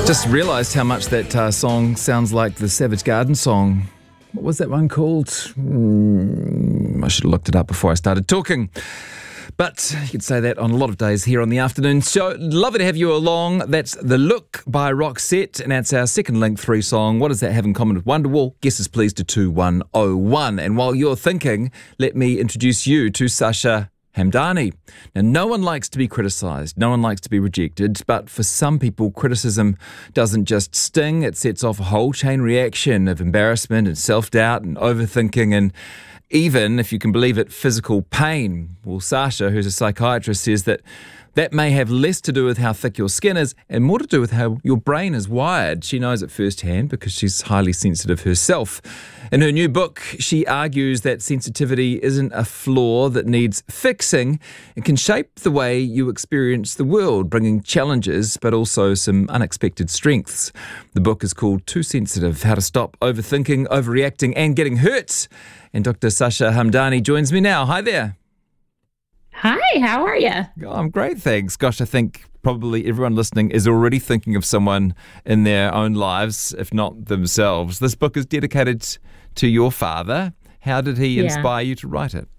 Just realised how much that song sounds like the Savage Garden song. What was that one called? I should have looked it up before I started talking. But you could say that on a lot of days here on the afternoon show. Lovely to have you along. That's The Look by Roxette, and that's our second Link 3 song. What does that have in common with Wonderwall? Guesses please to 2101. And while you're thinking, let me introduce you to Sasha Hamdani. Now, no one likes to be criticised, no one likes to be rejected, but for some people, criticism doesn't just sting, it sets off a whole chain reaction of embarrassment and self-doubt and overthinking and even, if you can believe it, physical pain. Well, Sasha, who's a psychiatrist, says that may have less to do with how thick your skin is and more to do with how your brain is wired. She knows it firsthand because she's highly sensitive herself. In her new book, she argues that sensitivity isn't a flaw that needs fixing. It can shape the way you experience the world, bringing challenges but also some unexpected strengths. The book is called Too Sensitive: How to Stop Overthinking, Overreacting and Getting Hurt. And Dr. Sasha Hamdani joins me now. Hi there. Hi, how are you? Oh, I'm great, thanks. Gosh, I think probably everyone listening is already thinking of someone in their own lives, if not themselves. This book is dedicated to your father. How did he inspire you to write it?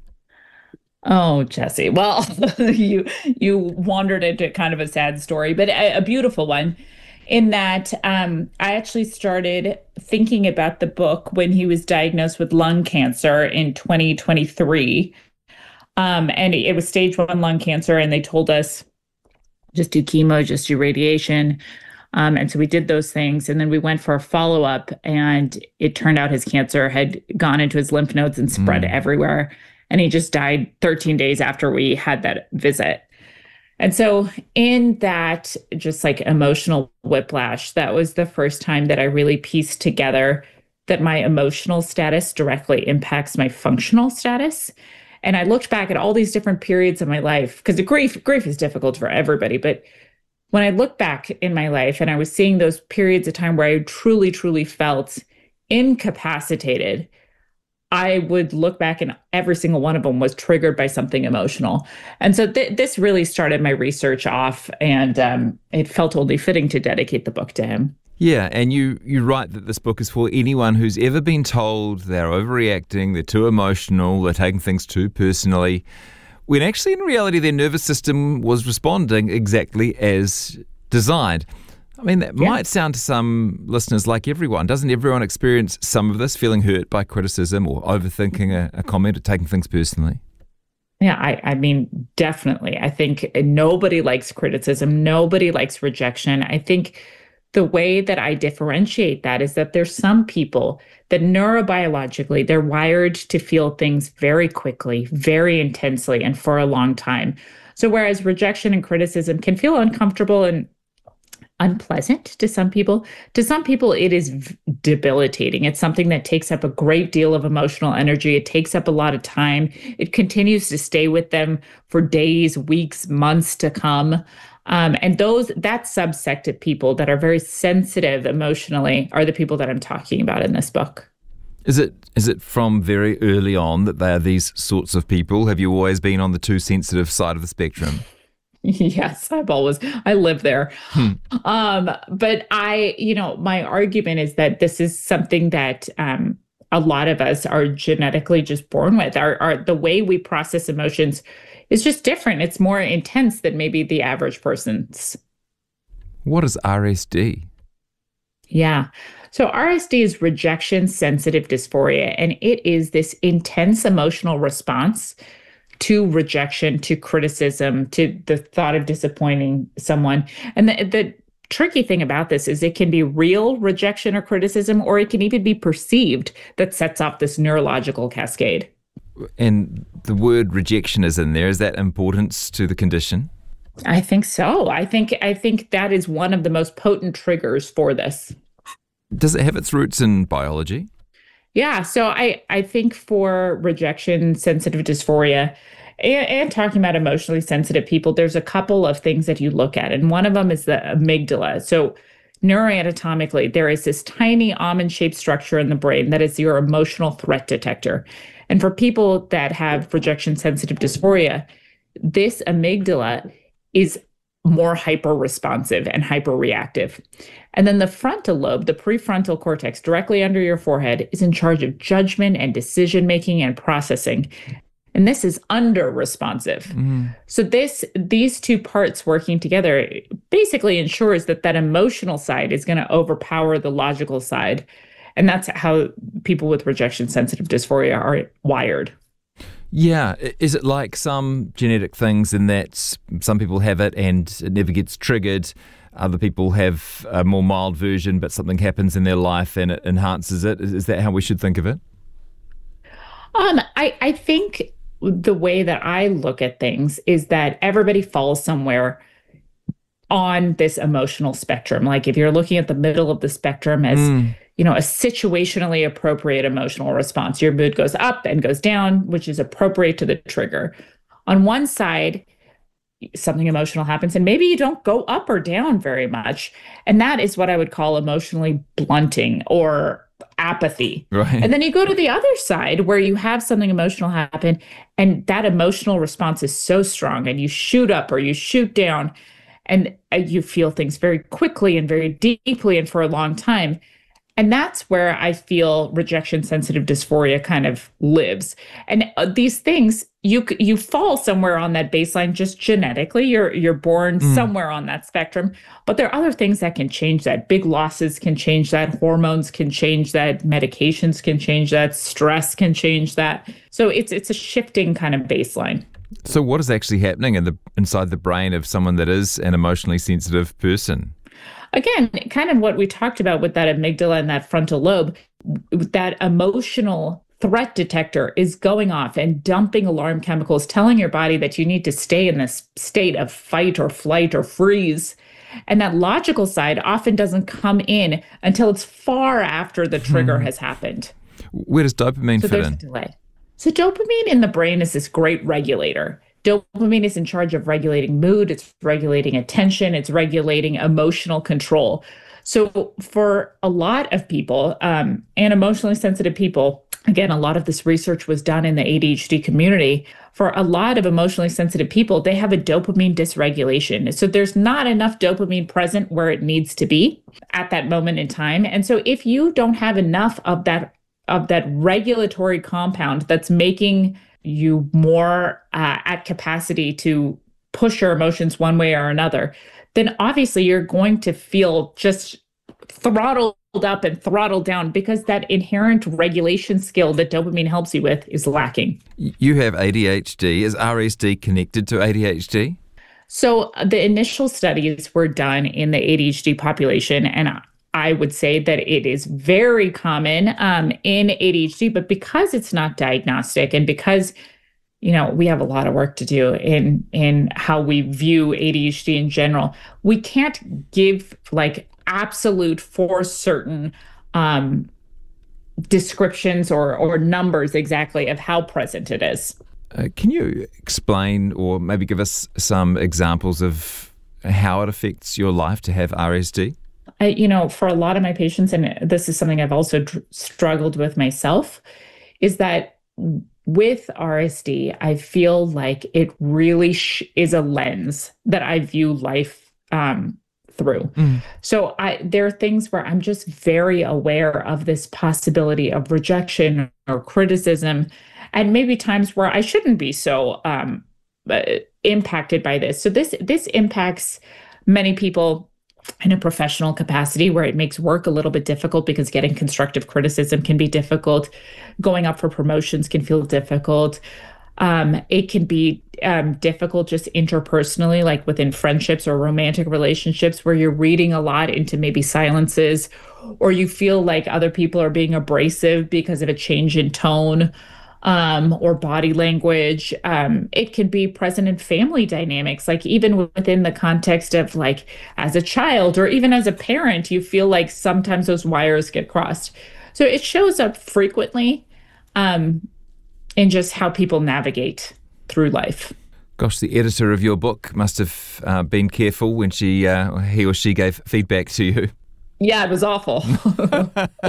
Oh, Jesse. Well, you wandered into kind of a sad story, but a beautiful one. In that I actually started thinking about the book when he was diagnosed with lung cancer in 2023. And it was stage 1 lung cancer, and they told us just do chemo, just do radiation. And so we did those things, and then we went for a follow-up, and it turned out his cancer had gone into his lymph nodes and spread everywhere. And he just died 13 days after we had that visit. And so in that just like emotional whiplash, that was the first time that I really pieced together that my emotional status directly impacts my functional status. And I looked back at all these different periods of my life, because the grief is difficult for everybody. But when I look back in my life and I was seeing those periods of time where I truly, truly felt incapacitated, I would look back and every single one of them was triggered by something emotional. And so this really started my research off, and it felt only fitting to dedicate the book to him. Yeah, and you write that this book is for anyone who's ever been told they're overreacting, they're too emotional, they're taking things too personally, when actually in reality their nervous system was responding exactly as designed. I mean, that might sound to some listeners like everyone. Doesn't everyone experience some of this, feeling hurt by criticism or overthinking a comment or taking things personally? Yeah, I mean, definitely. I think nobody likes criticism. Nobody likes rejection. I think the way that I differentiate that is that there's some people that neurobiologically, they're wired to feel things very quickly, very intensely, and for a long time. So whereas rejection and criticism can feel uncomfortable and unpleasant to some people it is debilitating. It's something that takes up a great deal of emotional energy. It takes up a lot of time. It continues to stay with them for days, weeks, months to come. And that subsect of people that are very sensitive emotionally are the people that I'm talking about in this book. Is it from very early on that they are these sorts of people? Have you always been on the too sensitive side of the spectrum? Yes, I live there. But my argument is that this is something that a lot of us are genetically just born with. The way we process emotions is just different. It's more intense than maybe the average person's. What is RSD? Yeah. So RSD is rejection sensitive dysphoria, and it is this intense emotional response to rejection, to criticism, to the thought of disappointing someone. And the tricky thing about this is it can be real rejection or criticism, or it can even be perceived, that sets off this neurological cascade. And the word rejection is in there. Is that importance to the condition? I think so. I think that is one of the most potent triggers for this. Does it have its roots in biology? Yeah, so I think for rejection sensitive dysphoria and talking about emotionally sensitive people, there's a couple of things that you look at. And one of them is the amygdala. So neuroanatomically, there is this tiny almond-shaped structure in the brain that is your emotional threat detector. And for people that have rejection sensitive dysphoria, this amygdala is more hyper responsive and hyper reactive. And then the frontal lobe, the prefrontal cortex directly under your forehead, is in charge of judgment and decision making and processing. And this is under responsive. So these two parts working together basically ensures that emotional side is going to overpower the logical side. And that's how people with rejection sensitive dysphoria are wired. Yeah. Is it like some genetic things in that some people have it and it never gets triggered? Other people have a more mild version, but something happens in their life and it enhances it. Is that how we should think of it? I think the way that I look at things is that everybody falls somewhere on this emotional spectrum. Like if you're looking at the middle of the spectrum as, a situationally appropriate emotional response, your mood goes up and goes down, which is appropriate to the trigger. On one side, something emotional happens and maybe you don't go up or down very much. And that is what I would call emotionally blunting or apathy. Right. And then you go to the other side where you have something emotional happen and that emotional response is so strong and you shoot up or you shoot down and you feel things very quickly and very deeply and for a long time. And that's where I feel rejection sensitive dysphoria kind of lives. And these things, you fall somewhere on that baseline just genetically. You're born somewhere on that spectrum. But there are other things that can change that. Big losses can change that. Hormones can change that. Medications can change that. Stress can change that. So it's a shifting kind of baseline. So what is actually happening inside the brain of someone that is an emotionally sensitive person? Again, kind of what we talked about with that amygdala and that frontal lobe, that emotional threat detector is going off and dumping alarm chemicals, telling your body that you need to stay in this state of fight or flight or freeze. And that logical side often doesn't come in until it's far after the trigger has happened. Where does dopamine fit there's in? A delay. So dopamine in the brain is this great regulator. Dopamine is in charge of regulating mood, it's regulating attention, it's regulating emotional control. So for a lot of people, and emotionally sensitive people, again, a lot of this research was done in the ADHD community. For a lot of emotionally sensitive people, they have a dopamine dysregulation. So there's not enough dopamine present where it needs to be at that moment in time. And so if you don't have enough of that regulatory compound that's making you more at capacity to push your emotions one way or another, then obviously you're going to feel just throttled up and throttled down because that inherent regulation skill that dopamine helps you with is lacking. You have ADHD. Is RSD connected to ADHD? So the initial studies were done in the ADHD population, and I would say that it is very common in ADHD, but because it's not diagnostic and because, we have a lot of work to do in how we view ADHD in general, we can't give like absolute for certain descriptions or numbers exactly of how present it is. Can you explain or maybe give us some examples of how it affects your life to have RSD? For a lot of my patients, and this is something I've also struggled with myself, is that with RSD, I feel like it really is a lens that I view life through. So there are things where I'm just very aware of this possibility of rejection or criticism, and maybe times where I shouldn't be so impacted by this. So this impacts many people in a professional capacity where it makes work a little bit difficult because getting constructive criticism can be difficult. Going up for promotions can feel difficult. It can be difficult just interpersonally, like within friendships or romantic relationships where you're reading a lot into maybe silences, or you feel like other people are being abrasive because of a change in tone or body language. It can be present in family dynamics, like even within the context of like as a child or even as a parent, you feel like sometimes those wires get crossed. So it shows up frequently in just how people navigate through life. Gosh, the editor of your book must have been careful when he or she gave feedback to you. Yeah, it was awful.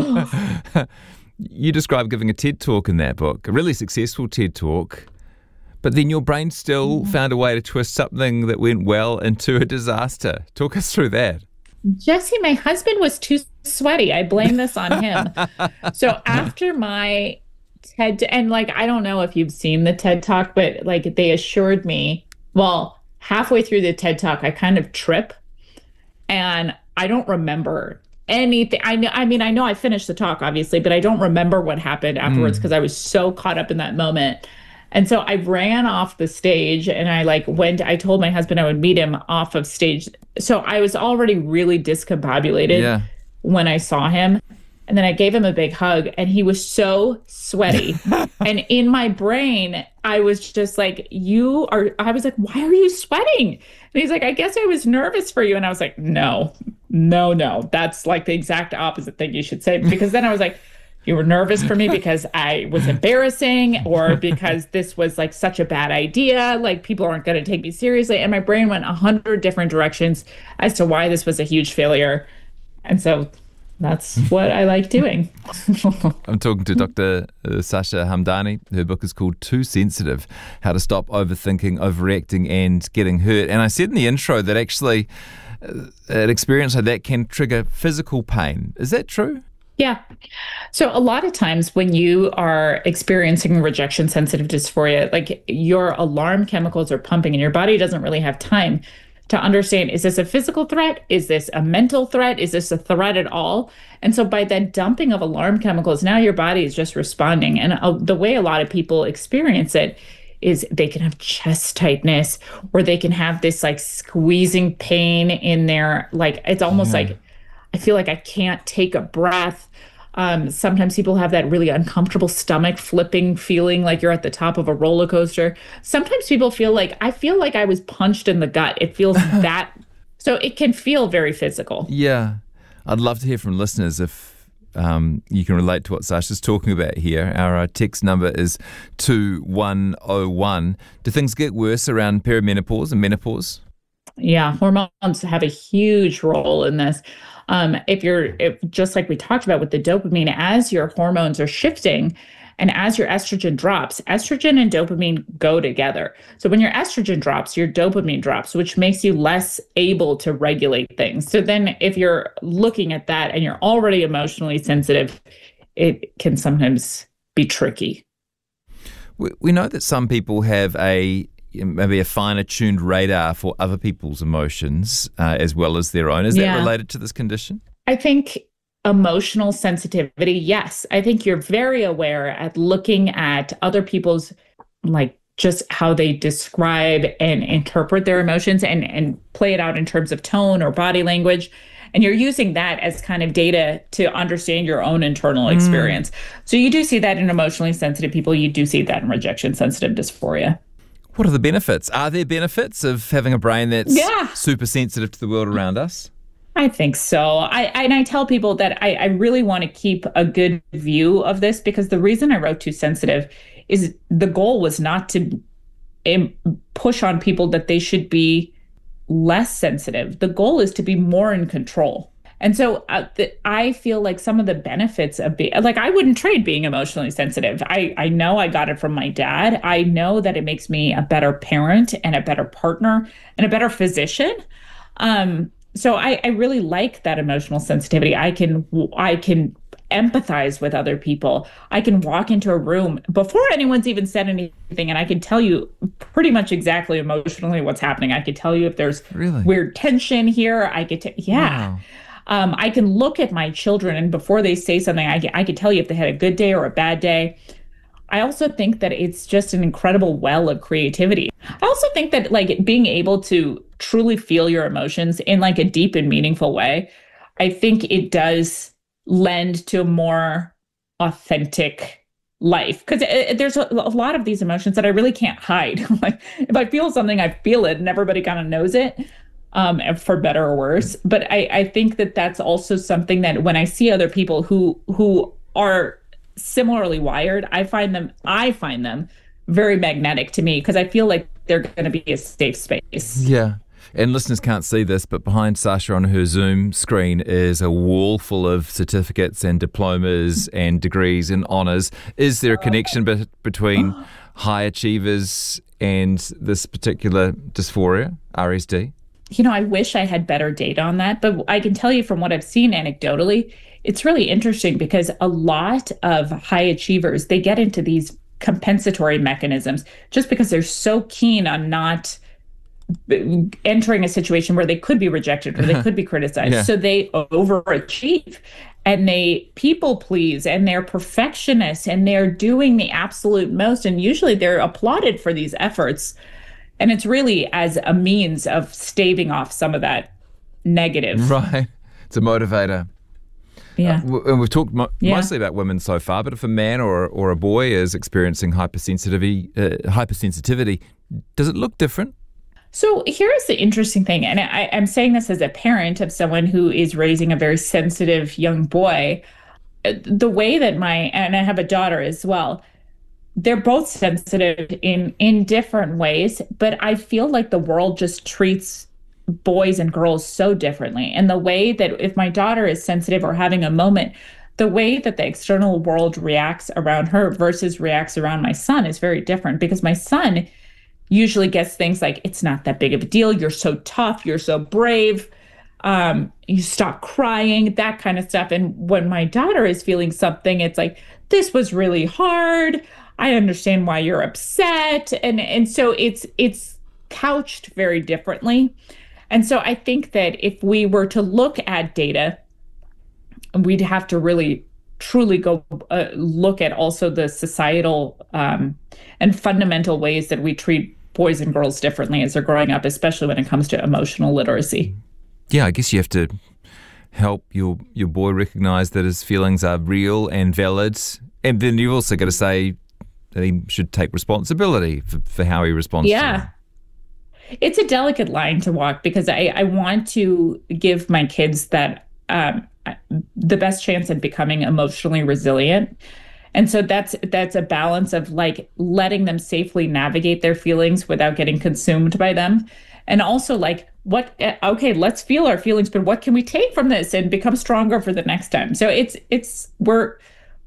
You describe giving a TED Talk in that book, a really successful TED Talk, But then your brain still found a way to twist something that went well into a disaster. Talk us through that. Jesse, my husband was too sweaty. I blame this on him. So after my TED, and like, I don't know if you've seen the TED Talk, but like they assured me, well, halfway through the TED Talk, I kind of trip and I don't remember anything. I mean, I know I finished the talk, obviously, but I don't remember what happened afterwards because I was so caught up in that moment. And so I ran off the stage and I told my husband I would meet him off of stage. So I was already really discombobulated when I saw him. And then I gave him a big hug and he was so sweaty. And in my brain, I was just like, I was like, why are you sweating? And he's like, I guess I was nervous for you. And I was like, no. That's like the exact opposite thing you should say. Because then I was like, you were nervous for me because I was embarrassing or because this was like such a bad idea. Like people aren't going to take me seriously. And my brain went 100 different directions as to why this was a huge failure. And so that's what I like doing. I'm talking to Dr. Sasha Hamdani. Her book is called Too Sensitive, How to Stop Overthinking, Overreacting and Getting Hurt. And I said in the intro that actually an experience like that can trigger physical pain. Is that true? Yeah. So a lot of times when you are experiencing rejection sensitive dysphoria, like your alarm chemicals are pumping and your body doesn't really have time to understand, is this a physical threat? Is this a mental threat? Is this a threat at all? And so by that dumping of alarm chemicals, now your body is just responding. And the way a lot of people experience it is they can have chest tightness or they can have this like squeezing pain in their, like, it's almost like, I feel like I can't take a breath. Sometimes people have that really uncomfortable stomach flipping feeling like you're at the top of a roller coaster. Sometimes people I feel like I was punched in the gut. It feels that, so it can feel very physical. Yeah. I'd love to hear from listeners if you can relate to what Sasha's talking about here. Our text number is 2101. Do things get worse around perimenopause and menopause? Yeah, hormones have a huge role in this. If just like we talked about with the dopamine, as your hormones are shifting and as your estrogen drops, estrogen and dopamine go together. So when your estrogen drops, your dopamine drops, which makes you less able to regulate things. So then if you're looking at that and you're already emotionally sensitive, it can sometimes be tricky. We know that some people have maybe a finer tuned radar for other people's emotions as well as their own. Is that related to this condition? I think emotional sensitivity, yes. I think you're very aware at looking at other people's, like, just how they describe and interpret their emotions and play it out in terms of tone or body language. And you're using that as kind of data to understand your own internal experience. So you do see that in emotionally sensitive people. You do see that in rejection sensitive dysphoria. What are the benefits? Are there benefits of having a brain that's super sensitive to the world around us? I think so. I tell people that I really want to keep a good view of this because the reason I wrote Too Sensitive is the goal was not to push on people that they should be less sensitive. The goal is to be more in control. And so I feel like some of the benefits of being, like, I wouldn't trade being emotionally sensitive. I know I got it from my dad. I know that it makes me a better parent and a better partner and a better physician. So I really like that emotional sensitivity. I can empathize with other people. I can walk into a room before anyone's even said anything, and I can tell you pretty much exactly emotionally what's happening. I could tell you if there's weird tension here. Wow. I can look at my children, and before they say something, I can tell you if they had a good day or a bad day. I also think that it's just an incredible well of creativity. I also think that, like, being able to truly feel your emotions in, like, a deep and meaningful way, I think it does lend to a more authentic life. Because there's a lot of these emotions that I really can't hide. Like, if I feel something, I feel it, and everybody kind of knows it. For better or worse. But I think that that's also something that when I see other people who are similarly wired, I find them very magnetic to me because I feel like they're going to be a safe space. Yeah. And listeners can't see this, but behind Sasha on her Zoom screen is a wall full of certificates and diplomas and degrees and honours. Is there a connection between high achievers and this particular dysphoria, RSD? I wish I had better data on that, but I can tell you from what I've seen anecdotally, it's really interesting because a lot of high achievers, they get into these compensatory mechanisms just because they're so keen on not entering a situation where they could be rejected or they could be criticized. Yeah. So they overachieve and they people please and they're perfectionists and they're doing the absolute most. And usually they're applauded for these efforts. And it's really as a means of staving off some of that negative. Right. It's a motivator. Yeah. And we've talked mostly about women so far, but if a man or a boy is experiencing hypersensitivity, does it look different? So here's the interesting thing, and I'm saying this as a parent of someone who is raising a very sensitive young boy. The way that and I have a daughter as well, they're both sensitive in different ways, but I feel like the world just treats boys and girls so differently. And the way that if my daughter is sensitive or having a moment, the way that the external world reacts around her versus reacts around my son is very different, because my son usually gets things like, it's not that big of a deal. You're so tough. You're so brave. You stop crying, that kind of stuff. And when my daughter is feeling something, it's like, this was really hard. I understand why you're upset. And so it's couched very differently. And so I think that if we were to look at data, we'd have to really truly go look at also the societal and fundamental ways that we treat boys and girls differently as they're growing up, especially when it comes to emotional literacy. Yeah, I guess you have to help your boy recognize that his feelings are real and valid. And then you've also got to say that he should take responsibility for how he responds to them. It's a delicate line to walk, because I want to give my kids that the best chance at becoming emotionally resilient. And so that's a balance of like letting them safely navigate their feelings without getting consumed by them. And also like, let's feel our feelings, but what can we take from this and become stronger for the next time? So we're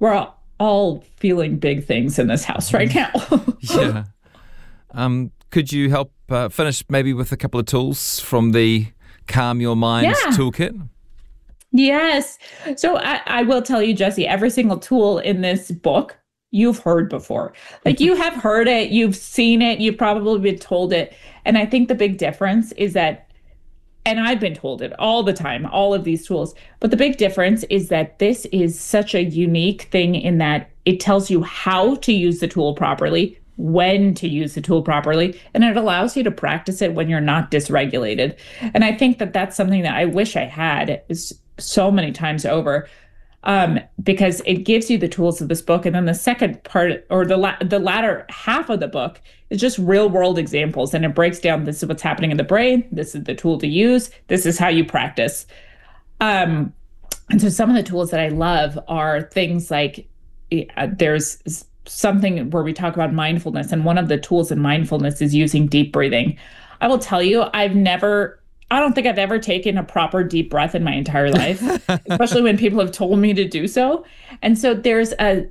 all feeling big things in this house right now. Yeah. Could you help finish maybe with a couple of tools from the Calm Your Mind toolkit? Yes. So I will tell you, Jesse, every single tool in this book you've heard before. Like you have heard it, you've seen it, you've probably been told it. And I think the big difference is that, and I've been told it all the time, all of these tools, but the big difference is that this is such a unique thing in that it tells you how to use the tool properly, when to use the tool properly, and it allows you to practice it when you're not dysregulated. And I think that that's something that I wish I had so many times over, because it gives you the tools of this book. And then the second part, or the latter half of the book, is just real world examples. And it breaks down, this is what's happening in the brain. This is the tool to use. This is how you practice. And so some of the tools that I love are things like, there's something where we talk about mindfulness. And one of the tools in mindfulness is using deep breathing. I will tell you, I don't think I've ever taken a proper deep breath in my entire life, especially when people have told me to do so. And so there's a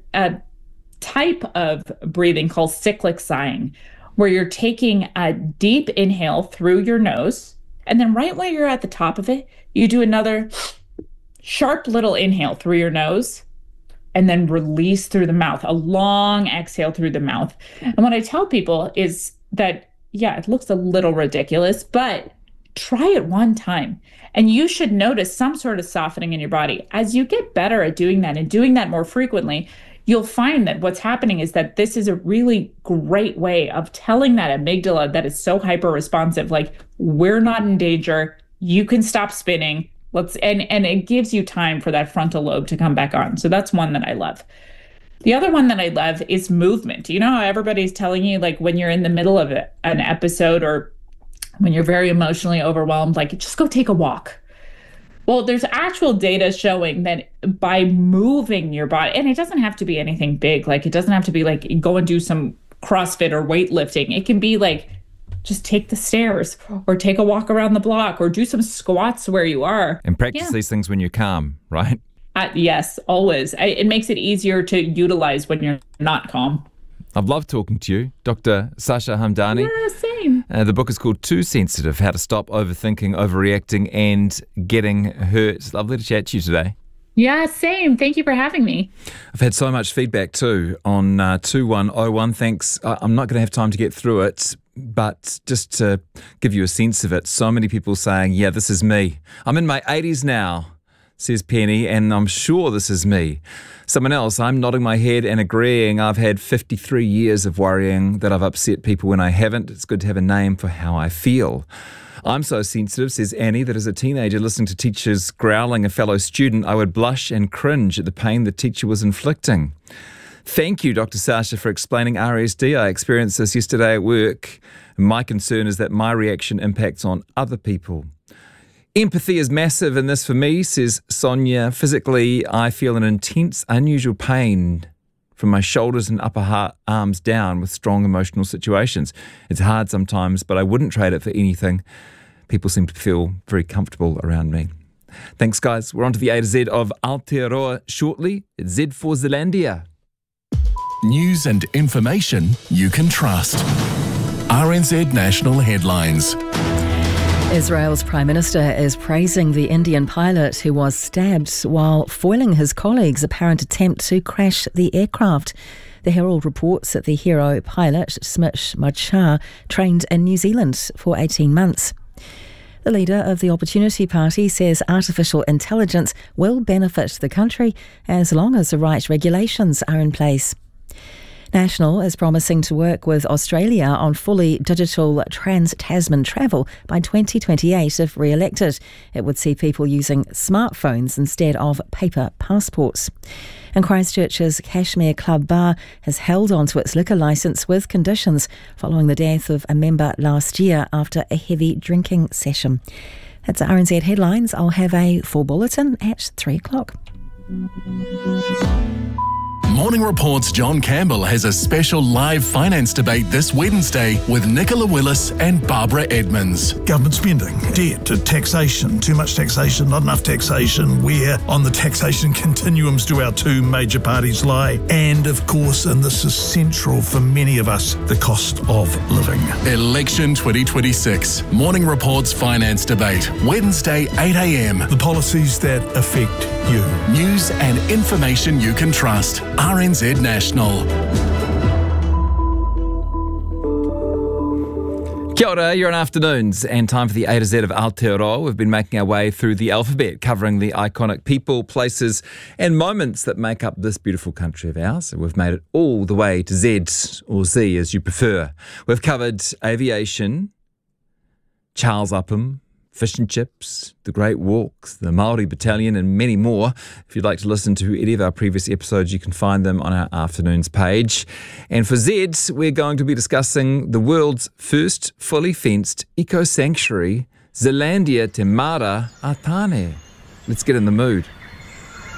type of breathing called cyclic sighing, where you're taking a deep inhale through your nose, and then right when you're at the top of it, you do another sharp little inhale through your nose, and then release through the mouth, a long exhale through the mouth. And what I tell people is that, it looks a little ridiculous, but try it one time. And you should notice some sort of softening in your body. As you get better at doing that and doing that more frequently, you'll find that what's happening is that this is a really great way of telling that amygdala that is so hyper responsive, like, we're not in danger, you can stop spinning. And it gives you time for that frontal lobe to come back on. So that's one that I love. The other one that I love is movement. You know how everybody's telling you, like, when you're in the middle of an episode or when you're very emotionally overwhelmed, like, just go take a walk. Well, there's actual data showing that by moving your body, and it doesn't have to be anything big, like it doesn't have to be like go and do some CrossFit or weightlifting. It can be like just take the stairs or take a walk around the block or do some squats where you are. And practice these things when you're calm, right? Yes, always. It makes it easier to utilize when you're not calm. I've loved talking to you, Dr. Sasha Hamdani. Yeah, same. The book is called Too Sensitive, How to Stop Overthinking, Overreacting and Getting Hurt. It's lovely to chat to you today. Yeah, same. Thank you for having me. I've had so much feedback too on 2101. Thanks. I'm not going to have time to get through it, but just to give you a sense of it, so many people saying, yeah, this is me. I'm in my 80s now, says Penny, and I'm sure this is me. Someone else, I'm nodding my head and agreeing. I've had 53 years of worrying that I've upset people when I haven't. It's good to have a name for how I feel. I'm so sensitive, says Annie, that as a teenager listening to teachers growling a fellow student, I would blush and cringe at the pain the teacher was inflicting. Thank you, Dr. Sasha, for explaining RSD. I experienced this yesterday at work. My concern is that my reaction impacts on other people. Empathy is massive in this for me, says Sonia. Physically, I feel an intense, unusual pain from my shoulders and upper arms down with strong emotional situations. It's hard sometimes, but I wouldn't trade it for anything. People seem to feel very comfortable around me. Thanks, guys. We're on to the A to Z of Aotearoa shortly. It's Z for Zealandia. News and information you can trust. RNZ National Headlines. Israel's Prime Minister is praising the Indian pilot who was stabbed while foiling his colleague's apparent attempt to crash the aircraft. The Herald reports that the hero pilot, Smit Machar, trained in New Zealand for 18 months. The leader of the Opportunity Party says artificial intelligence will benefit the country as long as the right regulations are in place. National is promising to work with Australia on fully digital trans-Tasman travel by 2028 if re-elected. It would see people using smartphones instead of paper passports. And Christchurch's Cashmere Club Bar has held on to its liquor licence with conditions following the death of a member last year after a heavy drinking session. That's RNZ Headlines. I'll have a full bulletin at 3 o'clock. Morning Report's John Campbell has a special live finance debate this Wednesday with Nicola Willis and Barbara Edmonds. Government spending, debt, taxation, too much taxation, not enough taxation, where on the taxation continuums do our two major parties lie, and of course, and this is central for many of us, the cost of living. Election 2026. Morning Report's finance debate, Wednesday 8 a.m. The policies that affect you. News and information you can trust. RNZ National. Kia ora, you're on Afternoons and time for the A to Z of Aotearoa. We've been making our way through the alphabet, covering the iconic people, places and moments that make up this beautiful country of ours. So we've made it all the way to Z, or Z as you prefer. We've covered aviation, Charles Upham, fish and chips, the Great Walks, the Māori Battalion and many more. If you'd like to listen to any of our previous episodes, you can find them on our Afternoons page. And for Z, we're going to be discussing the world's first fully fenced eco-sanctuary, Zealandia Te Mara a Tāne. Let's get in the mood.